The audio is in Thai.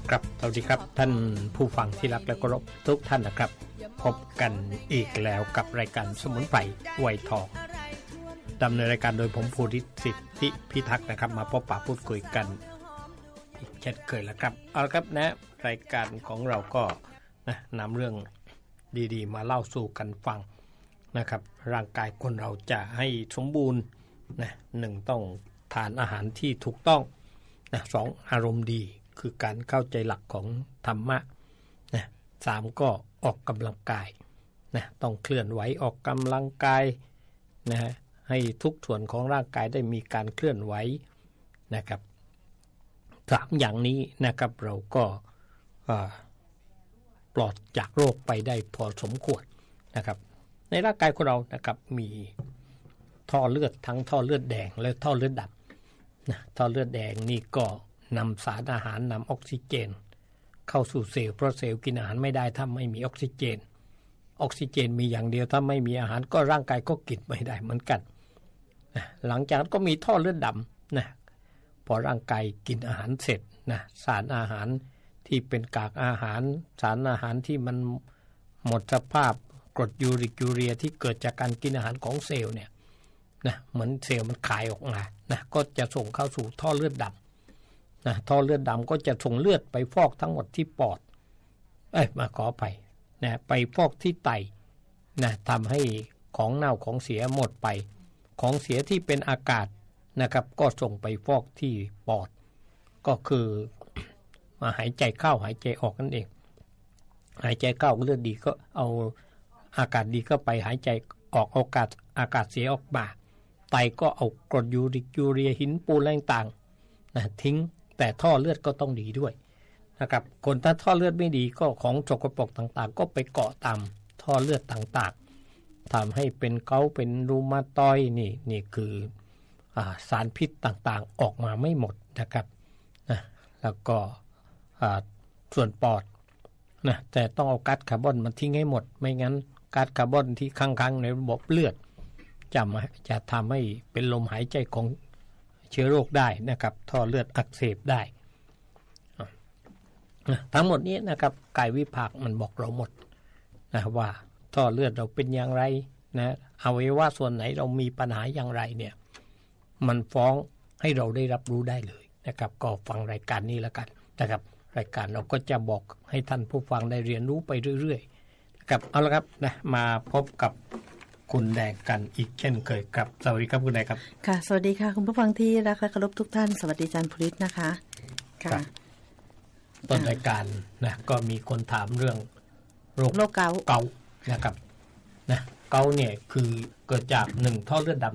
ครับสวัสดีครับท่านผู้ฟังที่รักและเคารพทุกท่านนะครับพบกันอีกแล้วกับรายการสมุนไพรไวทองดำเนินรายการโดยผมภูริสิทธิพิทักษ์นะครับมาพบปะพูดคุยกันอีกเช่นเคยแล้วครับเอาละครับนะรายการของเราก็นำเรื่องดีๆมาเล่าสู่กันฟังนะครับร่างกายคนเราจะให้สมบูรณ์นะหนึ่งต้องทานอาหารที่ถูกต้องนะสองอารมณ์ดีคือการเข้าใจหลักของธรรมะนะสามก็ออกกำลังกายนะต้องเคลื่อนไหวออกกำลังกายนะให้ทุกส่วนของร่างกายได้มีการเคลื่อนไหวนะครับสามอย่างนี้นะครับเราก็ปลอดจากโรคไปได้พอสมควรนะครับในร่างกายของเรานะครับมีท่อเลือดทั้งท่อเลือดแดงและท่อเลือดดำนะท่อเลือดแดงนี่ก็นำสารอาหารนำออกซิเจนเข้าสู่เซลล์เพราะเซลล์กินอาหารไม่ได้ถ้าไม่มีออกซิเจนออกซิเจนมีอย่างเดียวถ้าไม่มีอาหารก็ร่างกายก็กินไม่ได้เหมือนกันนะหลังจากนั้นก็มีท่อเลือดดำนะพอร่างกายกินอาหารเสร็จนะสารอาหารที่เป็นกากอาหารสารอาหารที่มันหมดสภาพกรดยูริกยูเรียที่เกิดจากการกินอาหารของเซลล์เนี่ยนะเหมือนเซลล์มันคายออกมานะก็จะส่งเข้าสู่ท่อเลือดดำนะท่อเลือดดำก็จะส่งเลือดไปฟอกทั้งหมดที่ปอดมาขอไปนะไปฟอกที่ไตนะทำให้ของเน่าของเสียหมดไปของเสียที่เป็นอากาศนะครับก็ส่งไปฟอกที่ปอดก็คือมาหายใจเข้าหายใจออกนั่นเองหายใจเข้าเลือดดีก็เอาอากาศดีก็ไปหายใจออกอากาศเสียออกมาไตก็เอากรดยูริกยูเรียหินปูนอะไรต่างๆนะทิ้งแต่ท่อเลือดก็ต้องดีด้วยนะครับคนถ้าท่อเลือดไม่ดีก็ของสกปรกต่างๆก็ไปเกาะตามท่อเลือดต่างๆทำให้เป็นเกาต์เป็นรูมาตอยด์นี่คือสารพิษต่างๆออกมาไม่หมดนะครับนะแล้วก็ส่วนปอดนะแต่ต้องเอาก๊าซคาร์บอนมาทิ้งให้หมดไม่งั้นก๊าซคาร์บอนที่ค้างๆในระบบเลือดจะทำให้เป็นลมหายใจของเชื้อโรคได้นะครับท่อเลือดอักเสบได้ทั้งหมดนี้นะครับกายวิภาคมันบอกเราหมดนะว่าท่อเลือดเราเป็นอย่างไรนะอวัยวะส่วนไหนเรามีปัญหาอย่างไรเนี่ยมันฟ้องให้เราได้รับรู้ได้เลยนะครับก็ฟังรายการนี้แล้วกันนะครับรายการเราก็จะบอกให้ท่านผู้ฟังได้เรียนรู้ไปเรื่อยๆนะครับเอาละครับนะมาพบกับคุณแดงกันอีกเช่นเคยครับสวัสดีครับคุณแดงครับค่ะสวัสดีค่ะคุณผู้ฟังที่รักและเคารพทุกท่านสวัสดีอาจารย์ภูริศนะคะค่ะต้นรายการนะก็มีคนถามเรื่องโรคเกาต์นะครับนะเกาต์เนี่ยคือเกิดจาก1ท่อเลือดดำ